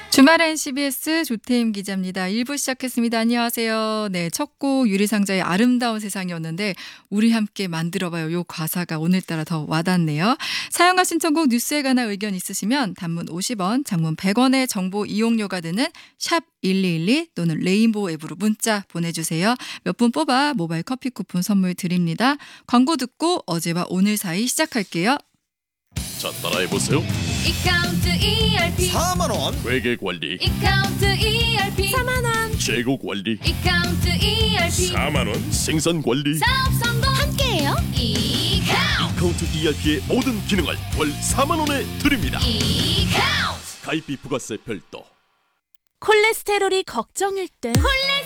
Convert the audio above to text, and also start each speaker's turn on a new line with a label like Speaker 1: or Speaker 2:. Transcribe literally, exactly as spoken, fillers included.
Speaker 1: 주말엔 씨비에스 조태임 기자입니다. 일 부 시작했습니다. 안녕하세요. 네, 첫 곡 유리상자의 아름다운 세상이었는데 우리 함께 만들어봐요. 요 가사가 오늘따라 더 와닿네요. 사용과 신청곡 뉴스에 관한 의견 있으시면 단문 오십 원, 장문 백 원의 정보 이용료가 드는 샵 일이일이 또는 레인보우 앱으로 문자 보내주세요. 몇 분 뽑아 모바일 커피 쿠폰 선물 드립니다. 광고 듣고 어제와 오늘 사이 시작할게요.
Speaker 2: 자, 따라해보세요.
Speaker 3: 이카운트 이알피
Speaker 2: 사만 원 회계관리,
Speaker 3: 이카운트 이알피 사만 원
Speaker 2: 재고관리,
Speaker 3: 이카운트 이알피
Speaker 2: 사만 원 생산관리.
Speaker 3: 사업 성공 함께해요. 이카운트
Speaker 2: 카운트 이알피의 모든 기능을 월 사만 원에 드립니다.
Speaker 3: 이카운트
Speaker 2: 가입비 부가세 별도.
Speaker 4: 콜레스테롤이 걱정일 땐
Speaker 3: 콜레